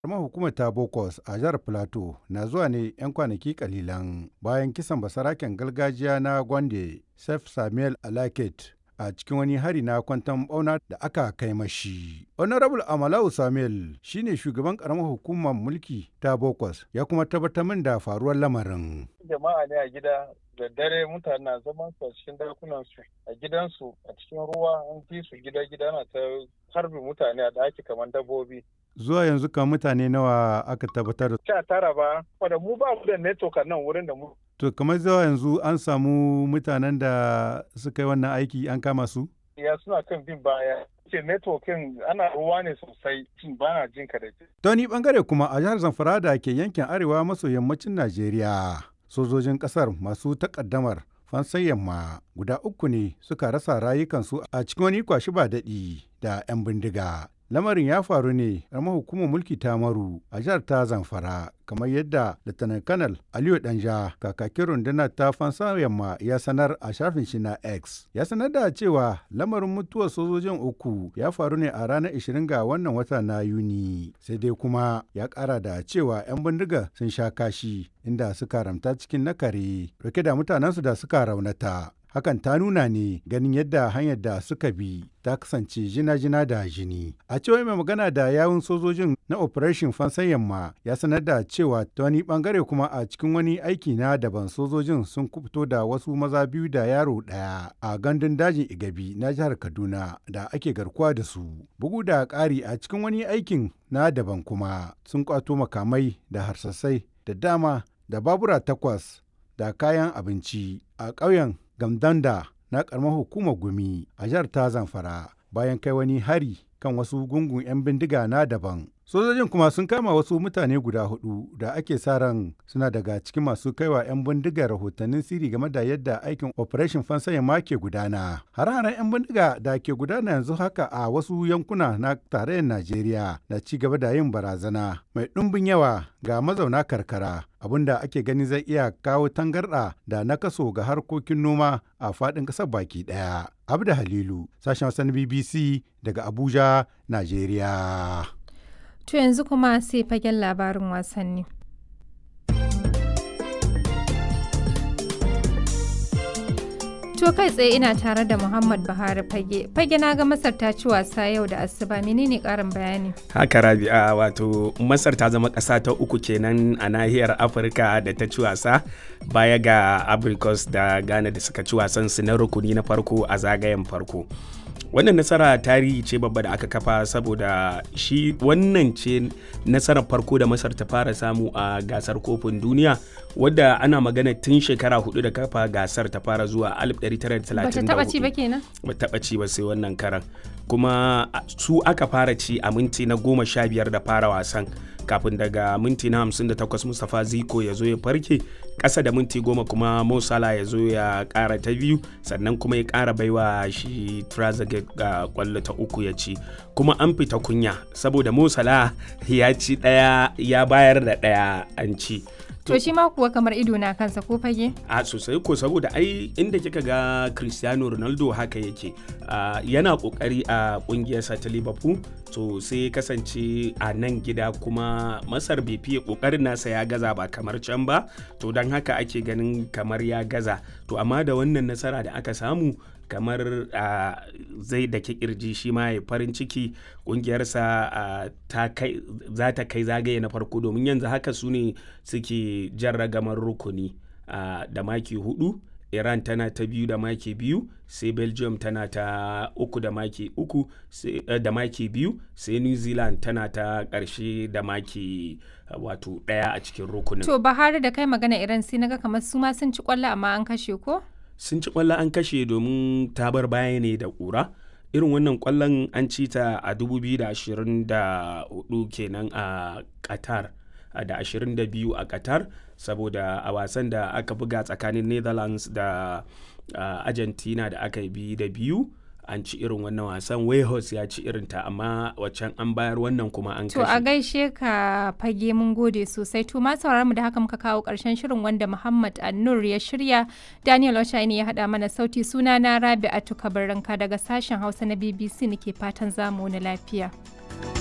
Karamar hukumar ta Bokos a jihar Filato na zuwa ne 'yan kwanaki kalilan bayan kisan basaraken gargajiya na Gwande, Sef Samuel Alaket a cikin wani hari na kwanton bauna da aka kai mashi. Honorable Amalau Samuel shine shugaban karamar hukumar mulki ta Bokos ya kuma tabbatar min da faruwar lamarin. Jama'a ne a gida da dare mutane na zaman su a cikin dakunansu a gidansu a cikin ruwa an fi su gida na ta harbi mutane a daki kamar dabbobi. Zuwa yanzu kan mutane nawa aka tabbatar? 19 ba, wadda mu ba mu da network a nan wurin da mu. To kamar zuwa yanzu an samu mutanen da suka yi wannan aiki an kama su? Ya suna kan bin baya. Ce networking ana ruwa ne sosai ba na jin ka da ke. Ta wani bangare kuma a jihar Zamfara da ke yankin arewa maso yammacin Najeriya. Sojojin kasar masu takaddamar fansan yamma guda 3 ne suka rasa rayukansu a cikin wani kwashi ba daɗi da 'yan bindiga. Lamarin ya faru ne a hukumar mulki ta Maru a jihar ta Zamfara, kamar yadda Lieutenant Colonel Aliyu Danja kakakin rundunar ta fansa yamma ya sanar a shafin shi na X. Ya sanar da cewa lamarin mutuwar sojojin 3 ya faru ne a ranar 20 ga wannan wata na Yuni. Sai dai kuma ya kara da cewa 'yan bindiga sun sha kashi inda suka ramta cikin nakare rike da mutanensu da suka raunata. Hakan ta nuna ne ganin yadda hanyar da suka bi ta kasance jina-jina da jini. A cewa mai magana da yawun sojojin na Operation Fansan Yamma ya sanar da cewa ta wani bangare kuma a cikin wani aiki na daban sojojin sun kubuto da wasu maza 2 da yaro 1 a gandun dajin Igabi na jihar Kaduna da ake garkuwa da su. Bugu da ƙari a cikin wani aikin na daban kuma sun kwato makamai da harsasai da dama da babura 8 da kayan abinci a ƙauyen Gamdanda na ƙaramar hukumar Gumi a jihar ta Zamfara bayan kai wani hari kan wasu gungun 'yan bindiga na daban. Sojojin kuma sun kama wasu mutane guda 4 da ake sa ran suna daga cikin masu kaiwa 'yan bindiga rahotannin sirri game da yadda aikin Operation Fansan Yamma ke gudana. Hare-haren 'yan bindiga da ke gudana yanzu haka a wasu yankuna na tarayyar Najeriya na ci gaba da yin barazana mai ɗumbin yawa ga mazauna karkara. Abinda ake gani zai iya kawo tangarɗa da nakaso ga harkokin noma a faɗin ƙasar baki ɗaya. Abda Halilu, sashen wasan BBC daga Abuja, Najeriya. To yanzu kuma sai fagen labarin wasanni. To kai tsaye ina tare da Muhammad Buhari Fage. Fage na ga Masar ta ci wasa yau da asuba, menene karin bayani? Haka Rabi'a, wato Masar ta zama ƙasa ta 3 kenan a nahiyar Afirka da ta ci wasa baya ga Abrikos da Ghana da suka ci wasan su na rukuni na farko a zagayen farko. Wannan nasara tarihi ce babba da aka kafa saboda shi wannan ce nasarar farko da Masar ta fara samu a gasar kofin duniya, wadda ana magana tun shekara 4 da kafa gasar ta fara zuwa 1934. Ba ta taba ci ba kenan? Ba taba ci ba sai wannan karan. Kuma su aka fara ci a minti na 15 da fara wasan, kafin daga minti na 58 Mustapha Ziko ya zo ya farke, ƙasa da minti 10 kuma Mo Salah ya zo ya ƙara ta biyu, sannan kuma ya ƙara baiwa shi Trezeguet ga ƙwallo ta 3 ya ci. Kuma an fita kunya saboda Mo Salah ya ci ɗaya ya bayar da ɗaya an ci. To shi ma kuwa kamar ido na kansa ko Fage? A sosai ko, saboda ai inda kika ga Cristiano Ronaldo haka yake, yana kokari a kungiyarsa ta Liverpool, to sai kasance a nan gida kuma Masar bai fiye kokarin nasa ya gaza ba kamar can ba, to don haka ake ganin kamar ya gaza. To amma da wannan nasara da aka samu kamar zai da kirji shi ma ya farin ciki, kungiyarsa za ta kai zagaye na farko, domin yanzu haka su ne suke jan ragamar rukuni da maki 4. Iran tana ta 2 da maki 2, sai Belgium tana ta 3 da maki 3 da maki 2, sai New Zealand tana ta ƙarshe da maki wato 1 a cikin rukunin. To Bahari da kai magana Iran sai naga kamar su ma sun ci kwallo amma an kashe ko? Sun ci kwallo an kashe domin ta bar baya ne da ƙura. Irin wannan kwallon an ci ta a 2024 kenan a Qatar, da 22 a Qatar, saboda a wasan da aka buga tsakanin Netherlands da Argentina da aka bi da 2 an ci irin wannan wasan. Wales ya ci irinta, amma waccan an bayar, wannan kuma an kashe. To a gaishe ka Fage, mun gode sosai. To ma sauraron mu da haka muka kawo karshen shirin wanda Muhammad Annur ya shirya, Daniel Oshaini ya hada mana sauti, suna na Rabi'atu Kabaranka daga sashen Hausa na BBC nake fatan zamu wani lafiya.